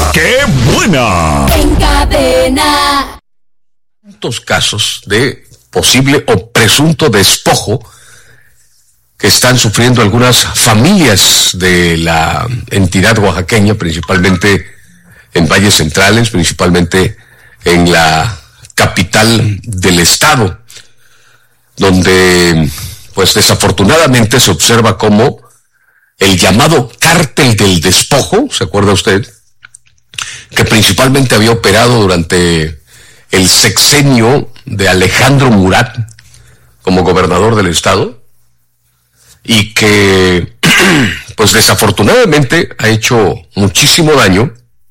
¡Qué buena! En Cadena. Tantos casos de posible o presunto despojo que están sufriendo algunas familias de la entidad oaxaqueña, principalmente en valles centrales, principalmente en la capital del estado, donde pues desafortunadamente se observa cómo el llamado cártel del despojo, ¿se acuerda usted?, que principalmente había operado durante el sexenio de Alejandro Murat como gobernador del estado, y que pues desafortunadamente ha hecho muchísimo daño,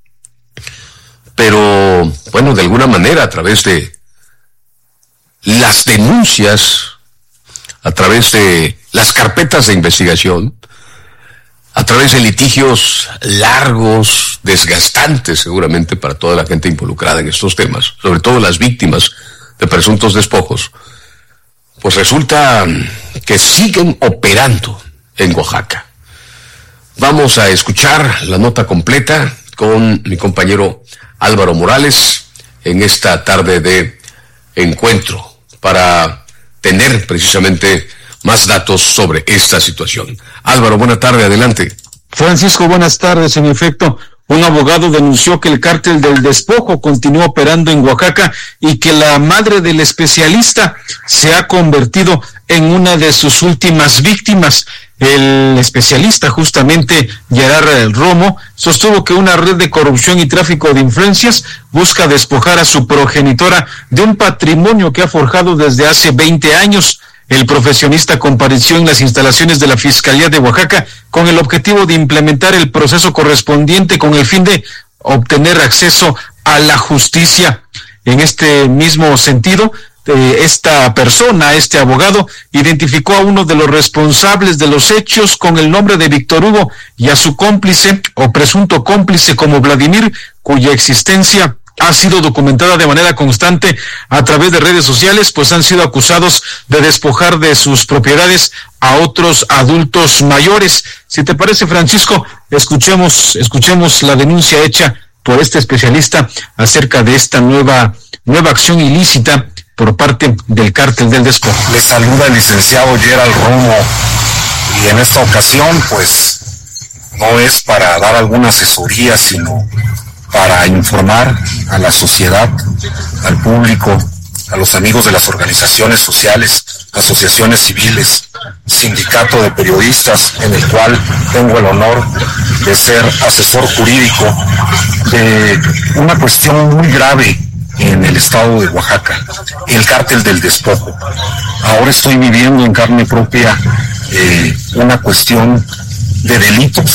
pero bueno, de alguna manera a través de las denuncias, a través de las carpetas de investigación, a través de litigios largos, desgastantes seguramente para toda la gente involucrada en estos temas, sobre todo las víctimas de presuntos despojos, pues resulta que siguen operando en Oaxaca. Vamos a escuchar la nota completa con mi compañero Álvaro Morales en esta tarde de encuentro para tener precisamente más datos sobre esta situación. Álvaro, buena tarde, adelante. Francisco, buenas tardes. En efecto, un abogado denunció que el cártel del despojo continúa operando en Oaxaca y que la madre del especialista se ha convertido en una de sus últimas víctimas. El especialista, justamente Gerard Romo, sostuvo que una red de corrupción y tráfico de influencias busca despojar a su progenitora de un patrimonio que ha forjado desde hace 20 años. El profesionista compareció en las instalaciones de la Fiscalía de Oaxaca con el objetivo de implementar el proceso correspondiente con el fin de obtener acceso a la justicia. En este mismo sentido, esta persona, este abogado, identificó a uno de los responsables de los hechos con el nombre de Víctor Hugo y a su cómplice o presunto cómplice como Vladimir, cuya existencia ha sido documentada de manera constante a través de redes sociales, pues han sido acusados de despojar de sus propiedades a otros adultos mayores. Si te parece, Francisco, escuchemos la denuncia hecha por este especialista acerca de esta nueva acción ilícita por parte del cártel del despojo. Le saluda el licenciado Gerald Romo, y en esta ocasión pues no es para dar alguna asesoría, sino para informar a la sociedad, al público, a los amigos de las organizaciones sociales, asociaciones civiles, sindicato de periodistas, en el cual tengo el honor de ser asesor jurídico de una cuestión muy grave en el estado de Oaxaca, el cártel del despojo. Ahora estoy viviendo en carne propia una cuestión de delitos